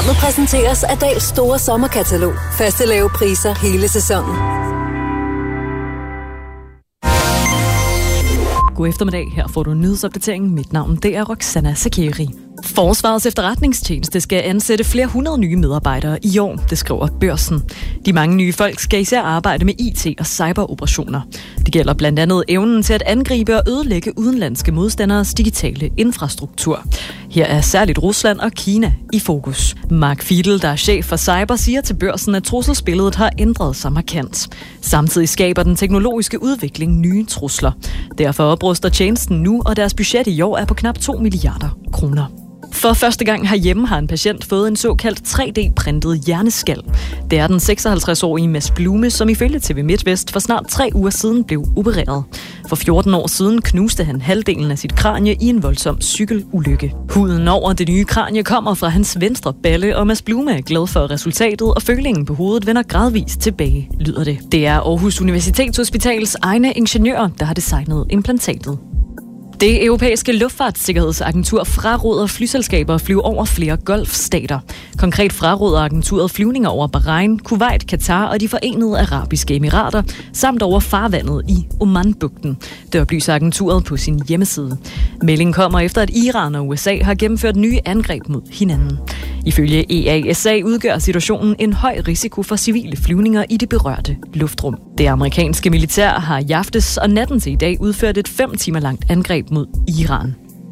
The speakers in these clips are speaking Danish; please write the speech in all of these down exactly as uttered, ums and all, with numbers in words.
Programmet præsenteres af Dahls store sommerkatalog. Faste lave priser hele sæsonen. God eftermiddag. Her får du en nyhedsopdatering. Mit navn det er Roxana Sakeri. Forsvarets efterretningstjeneste skal ansætte flere hundrede nye medarbejdere i år, det skriver Børsen. De mange nye folk skal især arbejde med I T og cyberoperationer. Det gælder blandt andet evnen til at angribe og ødelægge udenlandske modstanderes digitale infrastruktur. Her er særligt Rusland og Kina i fokus. Mark Fiedel, der er chef for cyber, siger til Børsen, at trusselsbilledet har ændret sig markant. Samtidig skaber den teknologiske udvikling nye trusler. Derfor opruster tjenesten nu, og deres budget i år er på knap to milliarder kroner. For første gang herhjemme har en patient fået en såkaldt tre D-printet hjerneskal. Det er den seksoghalvtreds-årige Mads Blume, som ifølge T V MidtVest for snart tre uger siden blev opereret. For fjorten år siden knuste han halvdelen af sit kranie i en voldsom cykelulykke. Huden over det nye kranie kommer fra hans venstre balle, og Mads Blume er glad for resultatet, og følingen på hovedet vender gradvist tilbage, lyder det. Det er Aarhus Universitetshospitals egne ingeniører, der har designet implantatet. Det europæiske luftfartssikkerhedsagentur fraråder flyselskaber at flyve over flere golfstater. Konkret fraråder agenturet flyvninger over Bahrain, Kuwait, Katar og de Forenede Arabiske Emirater, samt over farvandet i Omanbugten. Det oplyser agenturet på sin hjemmeside. Meldingen kommer efter, at Iran og U S A har gennemført nye angreb mod hinanden. Ifølge E A S A udgør situationen en høj risiko for civile flyvninger i det berørte luftrum. Det amerikanske militær har i aftes og natten til i dag udført et fem timer langt angreb mod Iran.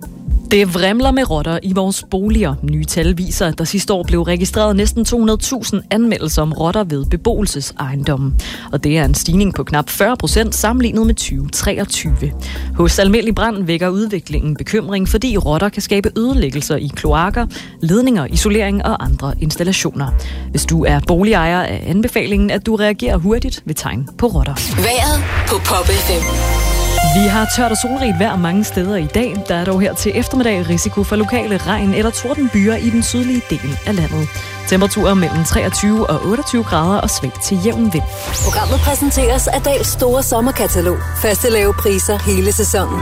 Det vrimler med rotter i vores boliger. Nye tal viser, at der sidste år blev registreret næsten to hundrede tusind anmeldelser om rotter ved beboelsesejendomme. Og det er en stigning på knap fyrre procent sammenlignet med tyve treogtyve. Hos Almindelig Brand vækker udviklingen bekymring, fordi rotter kan skabe ødelæggelser i kloakker, ledninger, isolering og andre installationer. Hvis du er boligejer, er anbefalingen, at du reagerer hurtigt ved tegn på rotter. Vejret på Pop F M. Vi har tørt og solrigt vejr mange steder i dag. Der er dog her til eftermiddag risiko for lokale regn- eller tordenbyer i den sydlige del af landet. Temperaturer mellem treogtyve og otteogtyve grader og svag til jævn vind. Programmet præsenteres af Dahls store sommerkatalog. Faste lave priser hele sæsonen.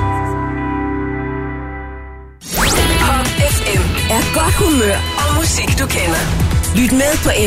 Pop F M er godt humør og musik, du kender. Lyt med på